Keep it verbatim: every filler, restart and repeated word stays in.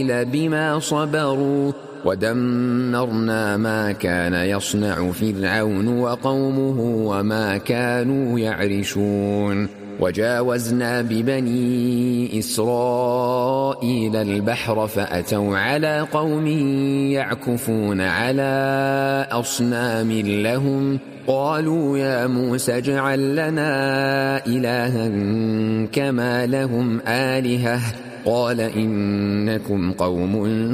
بما صبروا ودمرنا ما كان يصنع فرعون وقومه وما كانوا يعرشون وجاوزنا ببني إسرائيل البحر فأتوا على قوم يعكفون على أصنام لهم قالوا يا موسى اجعل لنا إلها كما لهم آلهة قال إنكم قوم